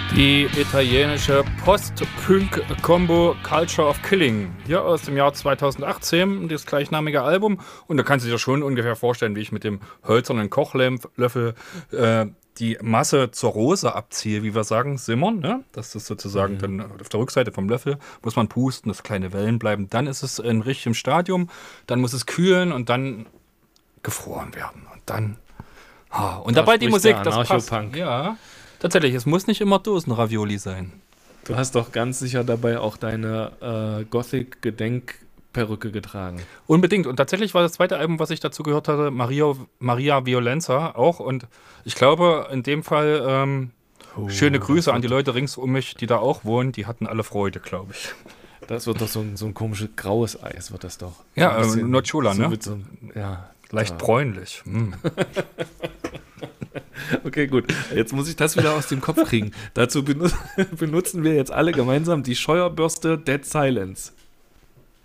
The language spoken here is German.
Die italienische Post-Punk-Combo Culture of Killing, hier aus dem Jahr 2018, das gleichnamige Album. Und da kannst du dir schon ungefähr vorstellen, wie ich mit dem hölzernen Kochlöffel die Masse zur Rose abziehe, wie wir sagen, simmern. Ne? Das ist sozusagen dann auf der Rückseite vom Löffel, muss man pusten, dass kleine Wellen bleiben. Dann ist es in richtigem Stadium, dann muss es kühlen und dann gefroren werden. Und dann... Und dabei die Musik, das passt. Ja. Tatsächlich, es muss nicht immer Dosenravioli sein. Du hast doch ganz sicher dabei auch deine Gothic-Gedenkperücke getragen. Unbedingt. Und tatsächlich war das zweite Album, was ich dazu gehört hatte, Maria Violenza auch. Und ich glaube, in dem Fall schöne Grüße an die Leute rings um mich, die da auch wohnen. Die hatten alle Freude, glaube ich. Das wird doch so ein komisches graues Eis, wird das doch. Ja, Nocciola, so ne? Ja, leicht bräunlich. Okay, gut. Jetzt muss ich das wieder aus dem Kopf kriegen. Dazu benutzen wir jetzt alle gemeinsam die Scheuerbürste Dead Silence.